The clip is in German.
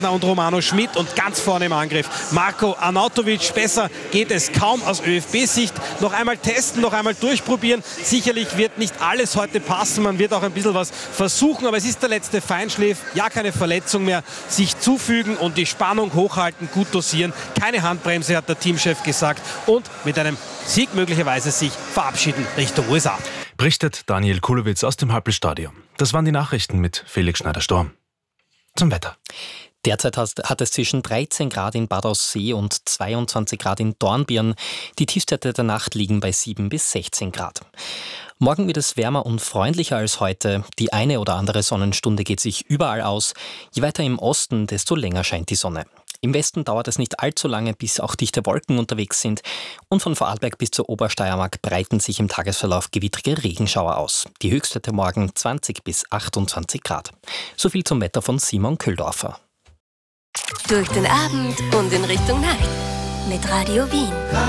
Und Romano Schmidt und ganz vorne im Angriff Marko Arnautovic. Besser geht es kaum aus ÖFB-Sicht. Noch einmal testen, noch einmal durchprobieren. Sicherlich wird nicht alles heute passen, man wird auch ein bisschen was versuchen, aber es ist der letzte Feinschliff. Ja, keine Verletzung mehr. Sich zufügen und die Spannung hochhalten, gut dosieren. Keine Handbremse, hat der Teamchef gesagt. Und mit einem Sieg möglicherweise sich verabschieden Richtung USA. Berichtet Daniel Kulowitz aus dem Happelstadion. Das waren die Nachrichten mit Felix Schneider-Storm. Zum Wetter. Derzeit hat es zwischen 13 Grad in Bad Aussee und 22 Grad in Dornbirn. Die Tiefstwerte der Nacht liegen bei 7 bis 16 Grad. Morgen wird es wärmer und freundlicher als heute. Die eine oder andere Sonnenstunde geht sich überall aus. Je weiter im Osten, desto länger scheint die Sonne. Im Westen dauert es nicht allzu lange, bis auch dichte Wolken unterwegs sind. Und von Vorarlberg bis zur Obersteiermark breiten sich im Tagesverlauf gewittrige Regenschauer aus. Die Höchstwerte morgen 20 bis 28 Grad. So viel zum Wetter von Simon Köhldorfer. Durch den Abend und in Richtung Nacht mit Radio Wien.